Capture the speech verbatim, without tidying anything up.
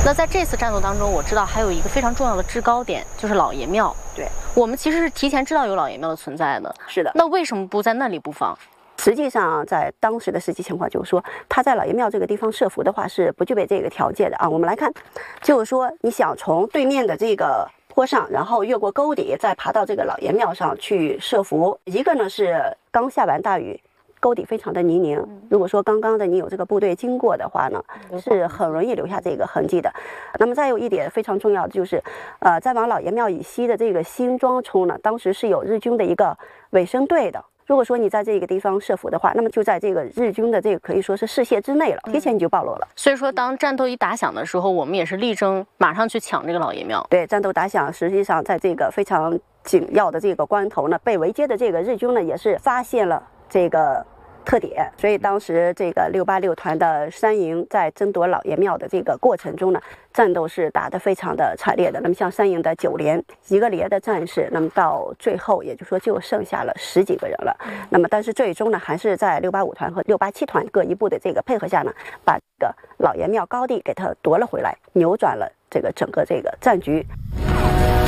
那在这次战斗当中，我知道还有一个非常重要的制高点，就是老爷庙。 对， 我们其实是提前知道有老爷庙的存在的。 是的。 那为什么不在那里布防？ 实际上，在当时的实际情况就是说，他在老爷庙这个地方设伏的话是不具备这个条件的啊。我们来看，就是说你想从对面的这个坡上，然后越过沟底，再爬到这个老爷庙上去设伏。一个呢是刚下完大雨，沟底非常的泥泞，如果说刚刚的你有这个部队经过的话呢，是很容易留下这个痕迹的。那么再有一点非常重要的就是，呃，在往老爷庙以西的这个新庄冲呢，当时是有日军的一个尾生队的。如果说你在这个地方设伏的话，那么就在这个日军的这个可以说是视线之内了，提前你就暴露了。 所以说，当战斗一打响的时候，我们也是力争马上去抢这个老爷庙。 对，战斗打响，实际上在这个非常紧要的这个关头呢，被围歼的这个日军呢，也是发现了这个特点，所以当时这个六八六团的三营在争夺老爷庙的这个过程中呢，战斗是打得非常的惨烈的。那么像三营的九连一个连的战士，那么到最后也就是说就剩下了十几个人了。那么但是最终呢，还是在六八五团和六八七团各一部的这个配合下呢，把这个老爷庙高地给它夺了回来，扭转了这个整个这个战局。